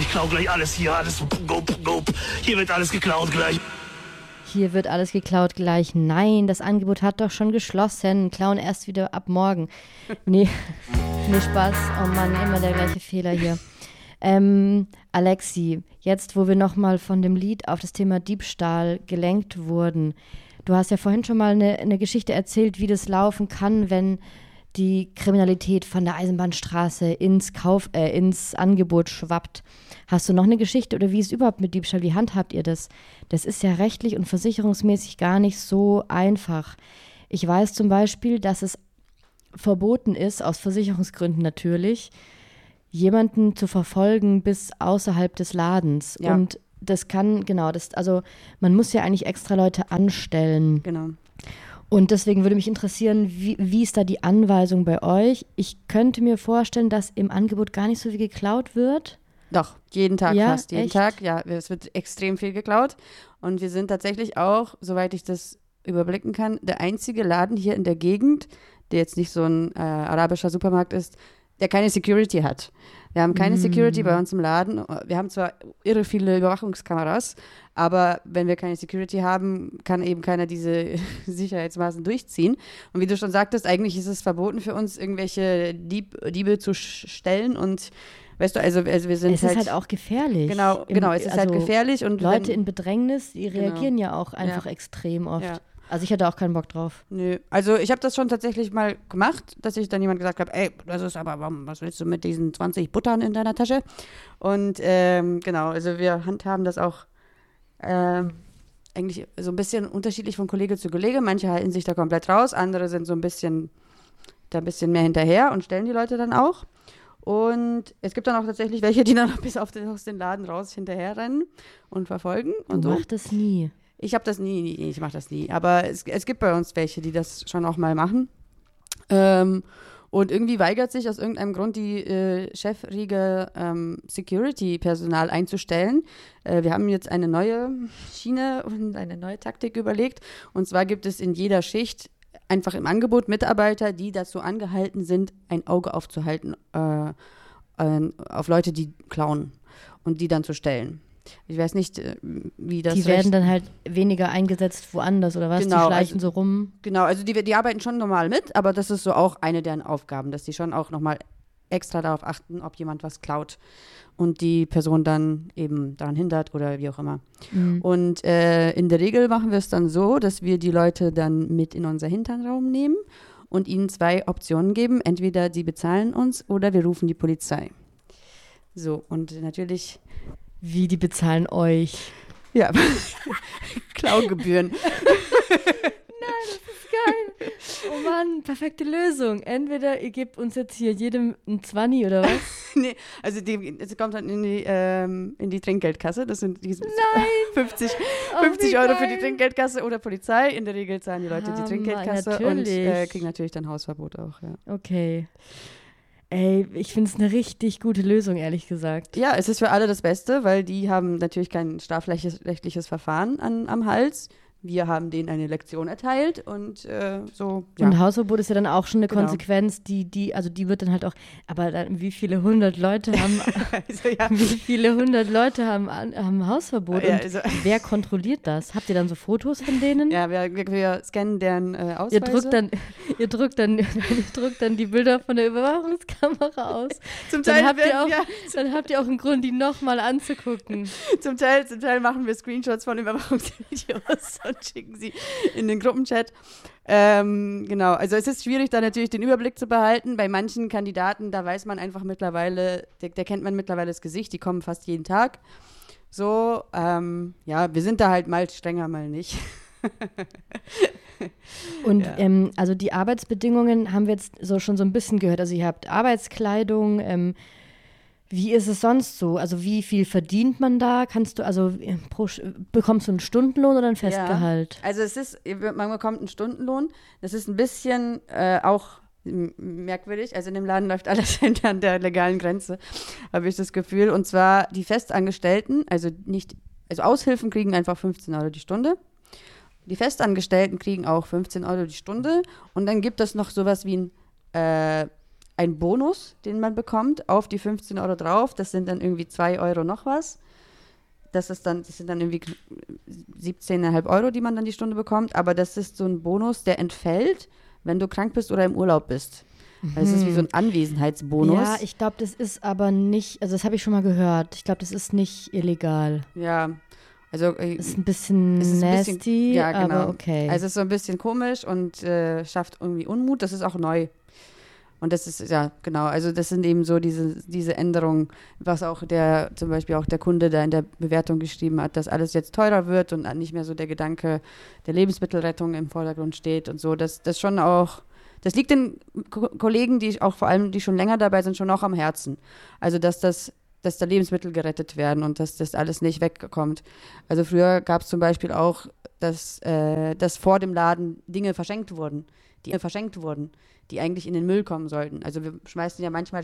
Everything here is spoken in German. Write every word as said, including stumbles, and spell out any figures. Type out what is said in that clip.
ich klau gleich alles hier, alles, go, go, hier wird alles geklaut gleich. Hier wird alles geklaut gleich. Nein, das Angebot hat doch schon geschlossen. Klauen erst wieder ab morgen. Nee, nee, Spaß. Oh Mann, immer der gleiche Fehler hier. Ähm, Alexi, jetzt wo wir nochmal von dem Lied auf das Thema Diebstahl gelenkt wurden. Du hast ja vorhin schon mal eine, eine Geschichte erzählt, wie das laufen kann, wenn die Kriminalität von der Eisenbahnstraße ins Kauf, äh, ins Angebot schwappt. Hast du noch eine Geschichte oder wie ist es überhaupt mit Diebstahl? Wie handhabt ihr das? Das ist ja rechtlich und versicherungsmäßig gar nicht so einfach. Ich weiß zum Beispiel, dass es verboten ist, aus Versicherungsgründen natürlich, jemanden zu verfolgen bis außerhalb des Ladens. Ja. Und das kann, genau, das, also man muss ja eigentlich extra Leute anstellen. Genau. Und deswegen würde mich interessieren, wie, wie ist da die Anweisung bei euch? Ich könnte mir vorstellen, dass im Angebot gar nicht so viel geklaut wird. Doch, jeden Tag ja, fast, jeden echt? Tag. Ja, es wird extrem viel geklaut. Und wir sind tatsächlich auch, soweit ich das überblicken kann, der einzige Laden hier in der Gegend, der jetzt nicht so ein äh, arabischer Supermarkt ist, der keine Security hat. Wir haben keine mm. Security bei uns im Laden. Wir haben zwar irre viele Überwachungskameras, aber wenn wir keine Security haben, kann eben keiner diese Sicherheitsmaßen durchziehen. Und wie du schon sagtest, eigentlich ist es verboten für uns, irgendwelche Dieb, Diebe zu stellen und weißt du, also, also wir sind es halt... Es ist halt auch gefährlich. Genau, Im, genau es ist also halt gefährlich. Und Leute wenn, in Bedrängnis, die reagieren genau. ja auch einfach ja. extrem oft. Ja. Also ich hatte auch keinen Bock drauf. Nö, also ich habe das schon tatsächlich mal gemacht, dass ich dann jemand gesagt habe, ey, das ist aber, was willst du mit diesen zwanzig Buttern in deiner Tasche? Und ähm, genau, also wir handhaben das auch ähm, eigentlich so ein bisschen unterschiedlich von Kollege zu Kollege. Manche halten sich da komplett raus, andere sind so ein bisschen, da ein bisschen mehr hinterher und stellen die Leute dann auch. Und es gibt dann auch tatsächlich welche, die dann noch bis auf den, aus den Laden raus hinterher rennen und verfolgen. Und du so. machst das nie. Ich habe das nie, nie, ich mache das nie. Aber es, es gibt bei uns welche, die das schon auch mal machen. Ähm, und irgendwie weigert sich aus irgendeinem Grund die äh, Chefriege ähm, Security-Personal einzustellen. Äh, wir haben jetzt eine neue Schiene und eine neue Taktik überlegt. Und zwar gibt es in jeder Schicht einfach im Angebot Mitarbeiter, die dazu angehalten sind, ein Auge aufzuhalten äh, äh, auf Leute, die klauen und die dann zu stellen. Ich weiß nicht, wie das Die werden dann halt weniger eingesetzt woanders, oder was? Genau, die schleichen also, so rum? Genau, also die, die arbeiten schon normal mit, aber das ist so auch eine deren Aufgaben, dass die schon auch nochmal extra darauf achten, ob jemand was klaut und die Person dann eben daran hindert oder wie auch immer. Mhm. Und äh, in der Regel machen wir es dann so, dass wir die Leute dann mit in unser Hinternraum nehmen und ihnen zwei Optionen geben. Entweder sie bezahlen uns oder wir rufen die Polizei. So, und natürlich... Wie, die bezahlen euch? Ja, Klaugebühren. Nein, das ist geil. Oh Mann, perfekte Lösung. Entweder ihr gebt uns jetzt hier jedem ein Zwanni oder was? Nee, also die, es kommt dann in die, ähm, in die Trinkgeldkasse. Das sind diese Nein. fünfzig, fünfzig oh, Euro für die Trinkgeldkasse oder Polizei. In der Regel zahlen die Leute ah, die Trinkgeldkasse natürlich. und äh, kriegen natürlich dann Hausverbot auch. Ja. Okay. Ey, ich finde es eine richtig gute Lösung, ehrlich gesagt. Ja, es ist für alle das Beste, weil die haben natürlich kein strafrechtliches Verfahren an, am Hals. Wir haben denen eine Lektion erteilt und äh, so. Ja. Und Hausverbot ist ja dann auch schon eine genau. Konsequenz, die, die, also die wird dann halt auch, aber dann, wie viele hundert Leute haben, also, ja. wie viele hundert Leute haben, haben Hausverbot ja, und also, wer kontrolliert das? Habt ihr dann so Fotos von denen? Ja, wir, wir scannen deren äh, Ausweise. Ihr drückt dann, ihr drückt dann, ihr drückt dann die Bilder von der Überwachungskamera aus. Zum Teil dann habt ihr auch, ja, dann habt ihr auch einen Grund, die nochmal anzugucken. Zum Teil, zum Teil machen wir Screenshots von Überwachungsvideos und schicken sie in den Gruppenchat. Ähm, genau, also es ist schwierig, da natürlich den Überblick zu behalten. Bei manchen Kandidaten, da weiß man einfach mittlerweile, der, der kennt man mittlerweile das Gesicht, die kommen fast jeden Tag. So, ähm, ja, wir sind da halt mal strenger, mal nicht. Und ja. ähm, also die Arbeitsbedingungen haben wir jetzt so schon so ein bisschen gehört. Also ihr habt Arbeitskleidung, ähm, wie ist es sonst so? Also wie viel verdient man da? Kannst du, also pro, bekommst du einen Stundenlohn oder ein Festgehalt? Ja. Also es ist, man bekommt einen Stundenlohn. Das ist ein bisschen äh, auch merkwürdig. Also in dem Laden läuft alles hinter der legalen Grenze, habe ich das Gefühl. Und zwar die Festangestellten, also nicht, also Aushilfen kriegen einfach fünfzehn Euro die Stunde. Die Festangestellten kriegen auch fünfzehn Euro die Stunde. Und dann gibt es noch sowas wie ein äh, ein Bonus, den man bekommt, auf die fünfzehn Euro drauf. Das sind dann irgendwie zwei Euro noch was. Das ist dann, das sind dann irgendwie siebzehn Komma fünf Euro, die man dann die Stunde bekommt. Aber das ist so ein Bonus, der entfällt, wenn du krank bist oder im Urlaub bist. Also es ist wie so ein Anwesenheitsbonus. Ja, ich glaube, das ist aber nicht, also das habe ich schon mal gehört. Ich glaube, das ist nicht illegal. Ja, also äh, Ist ein bisschen es ist ein nasty, bisschen, ja, genau. aber okay. Also es ist so ein bisschen komisch und äh, schafft irgendwie Unmut. Das ist auch neu. Und das ist, ja, genau, also das sind eben so diese, diese Änderungen, was auch der, zum Beispiel auch der Kunde da in der Bewertung geschrieben hat, dass alles jetzt teurer wird und nicht mehr so der Gedanke der Lebensmittelrettung im Vordergrund steht und so. Das, das schon auch, das liegt den Ko- Kollegen, die auch vor allem, die schon länger dabei sind, schon auch am Herzen. Also, dass das, dass da Lebensmittel gerettet werden und dass das alles nicht wegkommt. Also früher gab es zum Beispiel auch, dass, äh, dass vor dem Laden Dinge verschenkt wurden, die verschenkt wurden, die eigentlich in den Müll kommen sollten. Also wir schmeißen ja manchmal